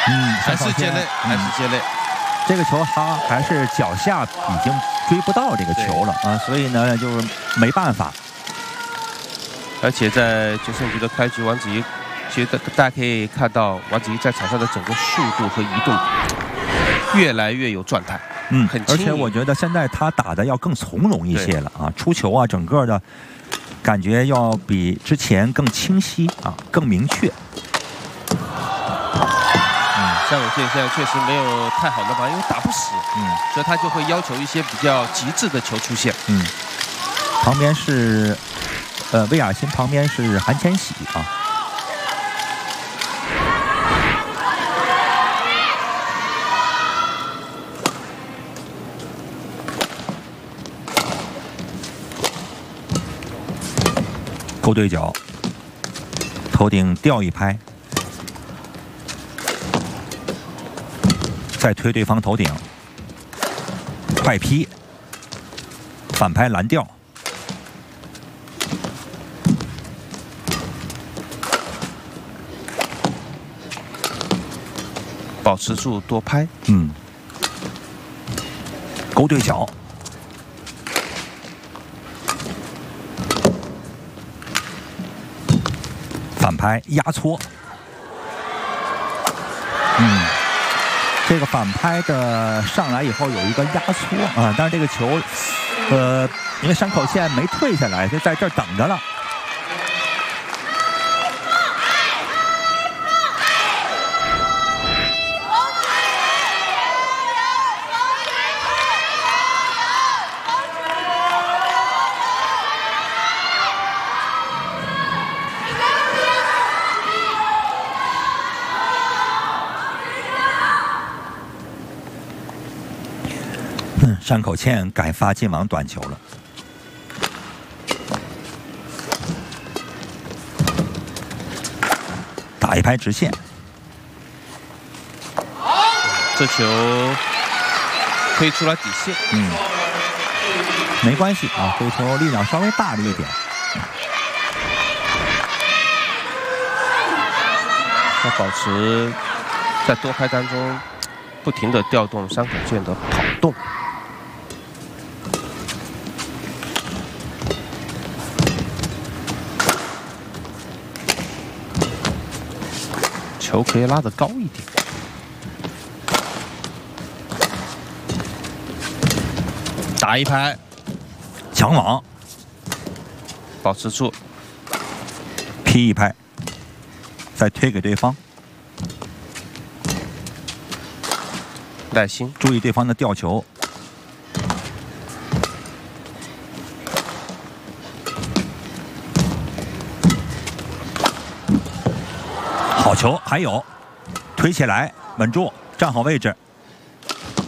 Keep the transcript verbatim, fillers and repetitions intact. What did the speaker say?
嗯， 还是接内，还是接内。 这个球他还是脚下已经追不到这个球了啊，所以呢就是没办法。 而且在决胜局的开局，王子怡其实大家可以看到，王子怡在场上的整个速度和移动越来越有状态。 嗯， 很而且我觉得现在他打的要更从容一些了啊，出球啊，整个的感觉要比之前更清晰啊，更明确。 张永健现在确实没有太好的防，因为打不死，嗯，所以他就会要求一些比较极致的球出现。 嗯，旁边是呃魏雅欣，旁边是韩千玺啊。勾对角，头顶吊一拍。再推对方头顶，快劈，反拍蓝吊， 保持住多拍， 嗯，勾对角，反拍压搓，嗯。这个反拍的上来以后有一个压搓啊，但是这个球，呃，因为山口茜没退下来，就在这儿等着了。山口茜改发进网短球了，打一拍直线， 这球推出了底线， 嗯，没关系啊，这球力量稍微大了一点。 要保持在多拍当中不停地调动山口茜的跑动。球可以拉得高一点，打一拍， 抢网， 保持住， 劈一拍，再推给对方， 耐心， 注意对方的吊球。好球，还有推起来，稳住，站好位置。